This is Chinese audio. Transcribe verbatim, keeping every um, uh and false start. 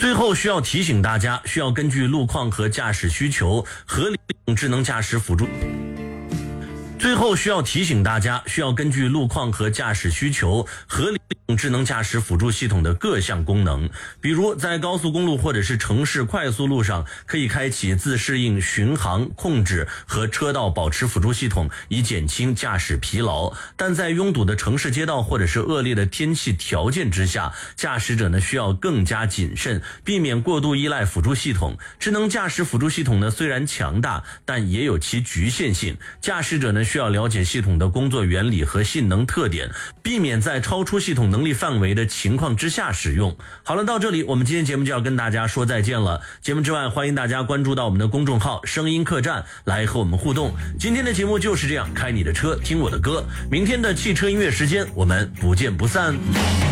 最后需要提醒大家，需要根据路况和驾驶需求合理利用智能驾驶辅助。最后需要提醒大家，需要根据路况和驾驶需求合理利用智能驾驶辅助系统的各项功能。比如在高速公路或者是城市快速路上，可以开启自适应巡航控制和车道保持辅助系统，以减轻驾驶疲劳。但在拥堵的城市街道或者是恶劣的天气条件之下，驾驶者呢需要更加谨慎，避免过度依赖辅助系统。智能驾驶辅助系统呢虽然强大，但也有其局限性。驾驶者呢需要了解系统的工作原理和性能特点，避免在超出系统能力范围的情况之下使用。好了，到这里我们今天节目就要跟大家说再见了。节目之外，欢迎大家关注到我们的公众号声音客栈来和我们互动。今天的节目就是这样，开你的车听我的歌。明天的汽车音乐时间我们不见不散。